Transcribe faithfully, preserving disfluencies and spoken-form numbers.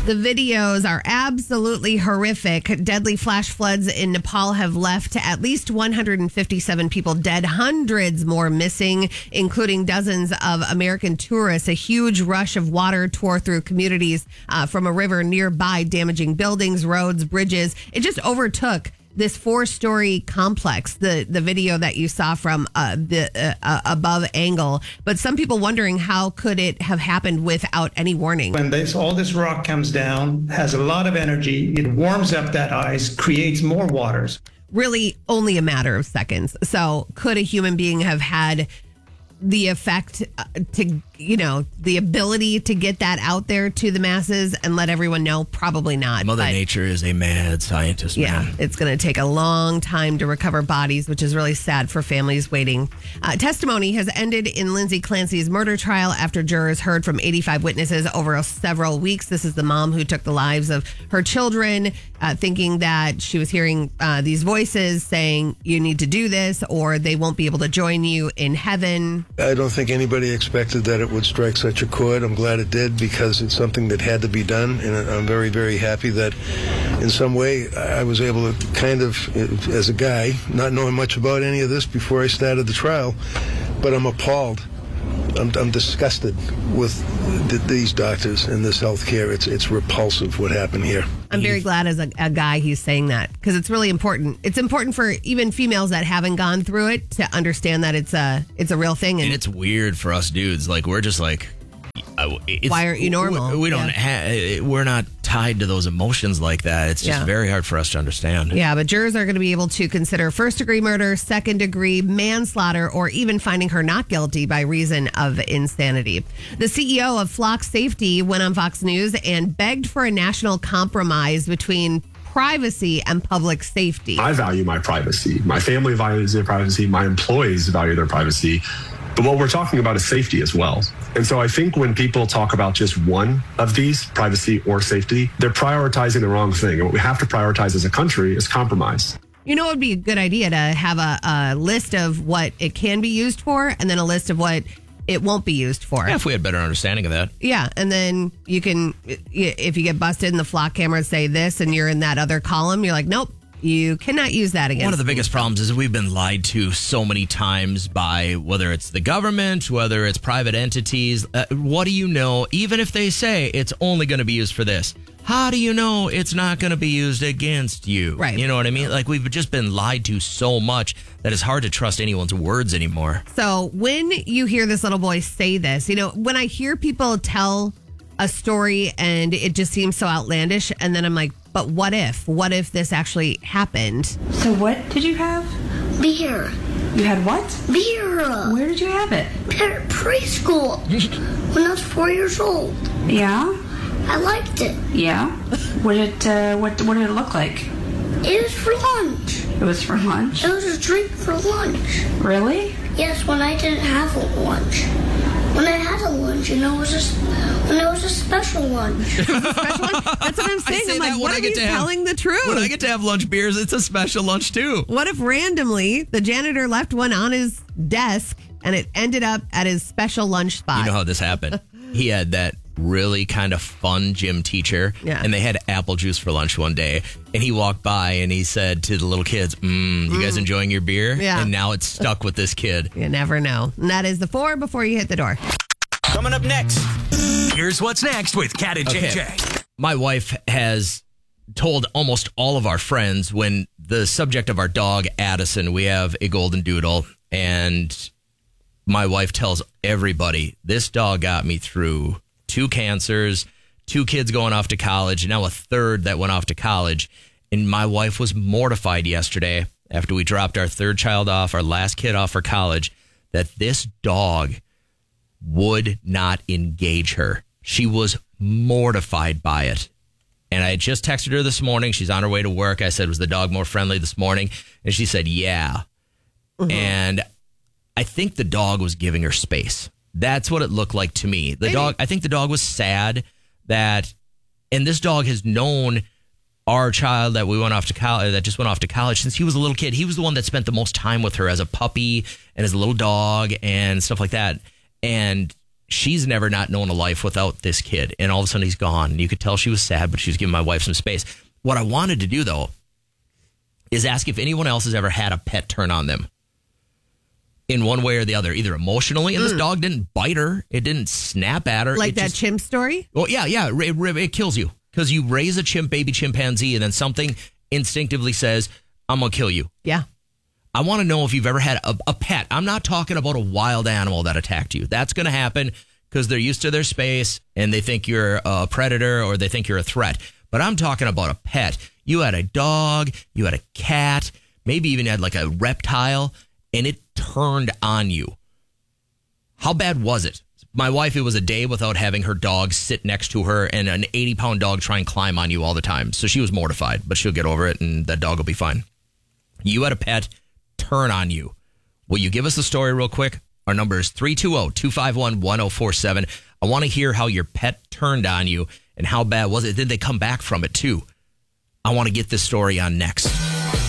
The videos are absolutely horrific. Deadly flash floods in Nepal have left at least one hundred fifty-seven people dead, hundreds more missing, including dozens of American tourists. A huge rush of water tore through communities uh, from a river nearby, damaging buildings, roads, bridges. It just overtook this four-story complex, the, the video that you saw from uh, the uh, uh, above angle. But some people wondering how could it have happened without any warning? When this all this rock comes down, has a lot of energy, it warms up that ice, creates more waters. Really only a matter of seconds. So could a human being have had the effect uh, to, you know, the ability to get that out there to the masses and let everyone know? Probably not. Mother but, Nature is a mad scientist, yeah, man. it's going to take a long time to recover bodies, which is really sad for families waiting. Uh, testimony has ended in Lindsay Clancy's murder trial after jurors heard from eighty-five witnesses over several weeks. This is the mom who took the lives of her children, uh, thinking that she was hearing uh, these voices saying, you need to do this or they won't be able to join you in heaven. I don't think anybody expected that it would strike such a chord. I'm glad it did because it's something that had to be done, and I'm very, very happy that in some way I was able to kind of, as a guy, not knowing much about any of this before I started the trial, but I'm appalled. I'm, I'm disgusted with th- these doctors and this health care. It's, it's repulsive what happened here. I'm very glad as a, a guy he's saying that because it's really important. It's important for even females that haven't gone through it to understand that it's a it's a real thing. And, And it's weird for us dudes. Like, we're just like, uh, it's, why aren't you normal? We, we don't. Yeah. Ha- we're not tied to those emotions like that. It's just Yeah. very hard for us to understand. Yeah, but jurors are going to be able to consider first degree murder, second degree manslaughter, or even finding her not guilty by reason of insanity. The C E O of Flock Safety went on Fox News and begged for a national compromise between privacy and public safety. I value my privacy. My family values their privacy. My employees value their privacy. But what we're talking about is safety as well. And so I think when people talk about just one of these, privacy or safety, they're prioritizing the wrong thing. And what we have to prioritize as a country is compromise. You know, it would be a good idea to have a, a list of what it can be used for and then a list of what it won't be used for. Yeah, if we had better understanding of that. Yeah, and then you can, if you get busted and the flock cameras say this and you're in that other column, you're like, nope. You cannot use that against One of the biggest problems is we've been lied to so many times by whether it's the government, whether it's private entities. Uh, what do you know? Even if they say it's only going to be used for this, how do you know it's not going to be used against you? Right. You know what I mean? Like, we've just been lied to so much that it's hard to trust anyone's words anymore. So when you hear this little boy say this, you know, when I hear people tell a story and it just seems so outlandish, and then I'm like, but what if? What if this actually happened? So what did you have? Beer. You had what? Beer. Where did you have it? At preschool. When I was four years old. Yeah? I liked it. Yeah? What did it, uh, what, what did it look like? It was for lunch. It was for lunch? It was a drink for lunch. Really? Yes, when I didn't have a lunch. When I had a lunch, and it was a, when it was a special lunch. Special lunch? That's what I'm saying. say I'm that like, when what I if get he's to have- telling the truth? When I get to have lunch beers, it's a special lunch too. What if randomly the janitor left one on his desk and it ended up at his special lunch spot? You know how this happened. He had that really kind of fun gym teacher, Yeah. and they had apple juice for lunch one day, and he walked by and he said to the little kids, mm, you guys enjoying your beer? Yeah. And now it's stuck with this kid. You never know. And that is the four before you hit the door. Coming up next, here's what's next with Kat and J J. Okay. My wife has told almost all of our friends when the subject of our dog, Addison, we have a golden doodle, and my wife tells everybody, this dog got me through two cancers, two kids going off to college, now a third that went off to college. And my wife was mortified yesterday after we dropped our third child off, our last kid off for college, that this dog would not engage her. She was mortified by it. And I had just texted her this morning. She's on her way to work. I said, was the dog more friendly this morning? And she said, yeah. Mm-hmm. And I think the dog was giving her space. That's what it looked like to me. The Maybe. dog, I think the dog was sad that, and this dog has known our child that we went off to college, that just went off to college since he was a little kid. He was the one that spent the most time with her as a puppy and as a little dog and stuff like that. And she's never not known a life without this kid. And all of a sudden he's gone. And you could tell she was sad, but she was giving my wife some space. What I wanted to do, though, is ask if anyone else has ever had a pet turn on them in one way or the other, either emotionally. And mm. this dog didn't bite her. It didn't snap at her. Like it that just, chimp story? Well, yeah, yeah. It, it, it kills you because you raise a chimp, baby chimpanzee, and then something instinctively says, I'm going to kill you. Yeah. I want to know if you've ever had a, a pet. I'm not talking about a wild animal that attacked you. That's going to happen because they're used to their space and they think you're a predator or they think you're a threat. But I'm talking about a pet. You had a dog, you had a cat, maybe even had like a reptile, and it turned on you. How bad was it? My wife, it was a day without having her dog sit next to her and an eighty-pound dog try and climb on you all the time. So she was mortified, but she'll get over it and that dog will be fine. You had a pet turn on you. Will you give us the story real quick? Our number is three two zero, two five one, one zero four seven. I want to hear how your pet turned on you and how bad was it. Did they come back from it too? I want to get this story on next.